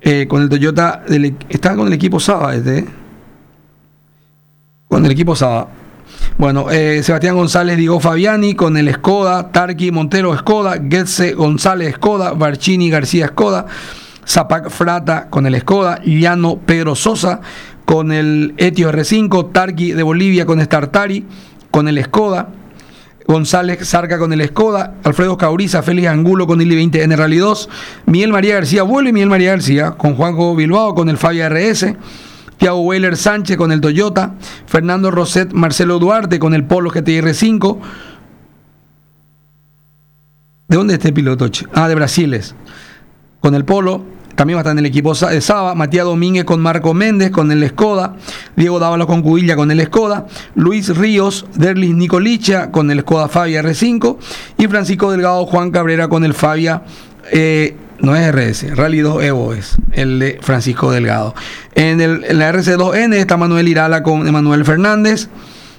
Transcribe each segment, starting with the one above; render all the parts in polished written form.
con el Toyota, está con el equipo Saba, con el equipo Saba. Bueno, Sebastián González, Diego Fabiani con el Skoda, Tarqui Montero Skoda, Getze González Skoda, Barcini García Skoda, Zapac Frata con el Skoda, Llano Pedro Sosa con el Etios R5, Tarqui de Bolivia con Startari con el Skoda, González Zarca con el Skoda, Alfredo Cauriza, Félix Angulo con el I-20N Rally 2, Miguel María García, vuelve Miguel María García con Juanjo Bilbao con el Fabia RS, Thiago Weiler Sánchez con el Toyota, Fernando Roset, Marcelo Duarte con el Polo GTI R5. ¿De dónde es este piloto? De Brasil es. Con el Polo, también va a estar en el equipo de Saba. Matías Domínguez con Marco Méndez con el Skoda, Diego Dávalos con Cubilla con el Skoda, Luis Ríos, Derlis Nicolicha con el Skoda Fabia R5 y Francisco Delgado Juan Cabrera con el Fabia no es RS, Rally 2 Evo es el de Francisco Delgado. En la RC2N está Manuel Irala con Emanuel Fernández,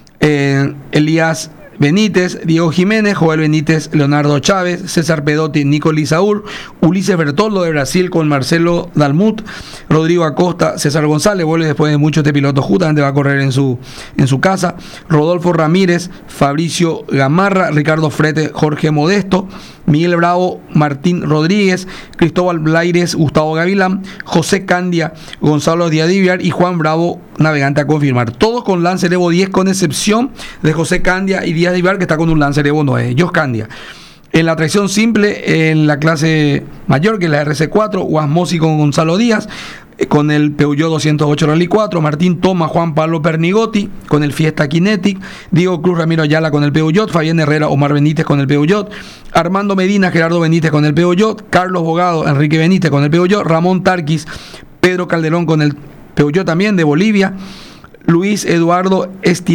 Elías Benítez, Diego Jiménez, Joel Benítez, Leonardo Chávez, César Pedotti, Nicolás Saúl, Ulises Bertoldo de Brasil con Marcelo Dalmut, Rodrigo Acosta, César González, vuelve después de mucho este piloto, justamente va a correr en su casa, Rodolfo Ramírez, Fabricio Gamarra, Ricardo Frete, Jorge Modesto, Miguel Bravo, Martín Rodríguez, Cristóbal Blaires, Gustavo Gavilán, José Candia, Gonzalo Diadiviar y Juan Bravo, navegante a confirmar. Todos con Lancer Evo 10, con excepción de José Candia y Diadiviar, que está con un Lancer Evo 9. Jos Candia. En la tracción simple, en la clase mayor, que es la RC4, Guasmosi con Gonzalo Díaz, con el Peugeot 208 Rally 4, Martín Toma, Juan Pablo Pernigotti con el Fiesta Kinetic, Diego Cruz Ramiro Ayala con el Peugeot, Fabián Herrera, Omar Benítez con el Peugeot, Armando Medina, Gerardo Benítez con el Peugeot, Carlos Bogado, Enrique Benítez con el Peugeot, Ramón Tarquis, Pedro Calderón con el Peugeot también de Bolivia, Luis Eduardo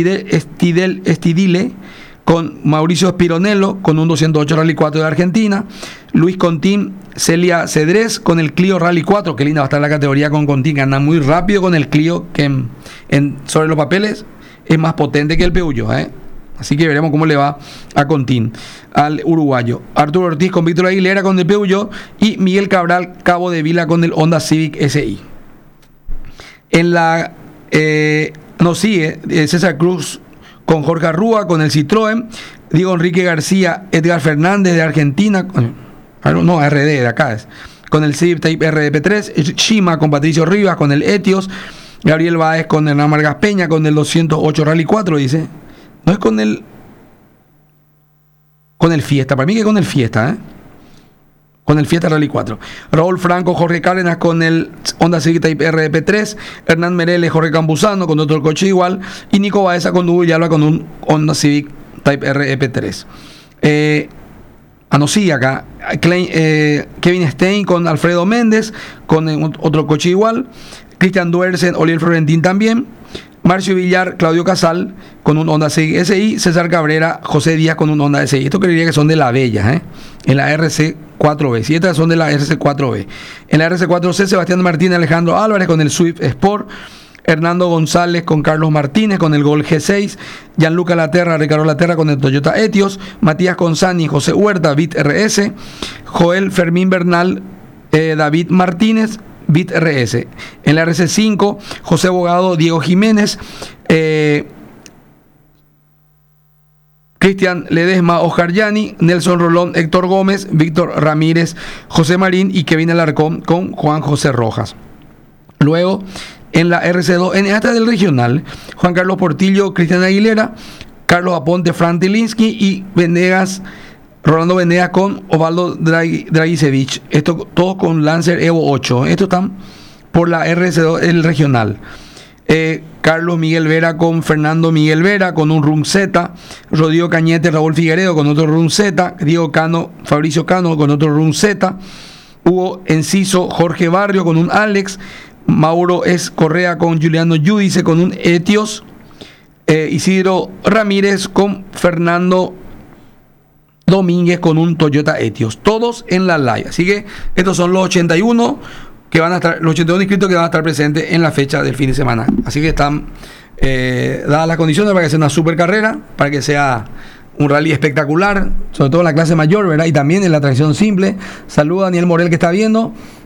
Estidile con Mauricio Spironello con un 208 Rally 4 de Argentina, Luis Contín, Celia Cedrés con el Clio Rally 4, que linda va a estar la categoría con Contín, que anda muy rápido con el Clio, que sobre los papeles es más potente que el Peugeot, así que veremos cómo le va a Contín, al uruguayo. Arturo Ortiz con Víctor Aguilera con el Peugeot y Miguel Cabral Cabo de Vila con el Honda Civic SI. En la nos sigue César Cruz con Jorge Arrúa con el Citroën, Diego Enrique García, Edgar Fernández de Argentina, RD de acá es, con el Civic Type RDP3, Shima con Patricio Rivas con el Etios, Gabriel Báez con Hernán Vargas Peña con el 208 Rally 4, dice, no es con el Fiesta, para mí que con el Fiesta, con el Fiesta Rally 4. Raúl Franco, Jorge Cárdenas con el Honda Civic Type RDP3, Hernán Mereles, Jorge Campuzano con otro coche igual, y Nico Baeza con Hugo Villalba con un Honda Civic Type RDP3. Sí, acá Kevin Stein con Alfredo Méndez con otro coche igual, Cristian Duersen, Oliver Florentín también, Marcio Villar, Claudio Casal con un Honda Civic SI, César Cabrera, José Díaz con un Honda SI. Esto creería que son de la Bella, en la RC4B. Si estas son de la RC4B. En la RC4C, Sebastián Martínez, Alejandro Álvarez con el Swift Sport, Hernando González con Carlos Martínez con el Gol G6, Gianluca Laterra, Ricardo Laterra con el Toyota Etios, Matías Consani, José Huerta, Bit RS, Joel Fermín Bernal, David Martínez, Bit RS. En la RC5, José Bogado, Diego Jiménez, Cristian Ledesma, Oscar Yani, Nelson Rolón, Héctor Gómez, Víctor Ramírez, José Marín y Kevin Alarcón con Juan José Rojas. Luego, en la RC2, en esta del regional, Juan Carlos Portillo, Cristian Aguilera, Carlos Aponte, Fran Tilinski y Rolando Venegas con Osvaldo Dragisevich. Esto todo con Lancer Evo 8. Estos están por la RC2, el regional. Carlos Miguel Vera con Fernando Miguel Vera con un Rum Z, Rodrigo Cañete, Raúl Figueredo con otro Rum Z, Diego Cano, Fabricio Cano con otro Rum Z, Hugo Enciso, Jorge Barrio con un Alex, Mauro S. Correa con Juliano Yudice con un Etios, Isidro Ramírez con Fernando Domínguez con un Toyota Etios, todos en la live. Así que estos son los 81 que van a estar, los 81 inscritos que van a estar presentes en la fecha del fin de semana. Así que están dadas las condiciones para que sea una super carrera, para que sea un rally espectacular, sobre todo en la clase mayor, ¿verdad? Y también en la tracción simple. Saluda a Daniel Morel que está viendo.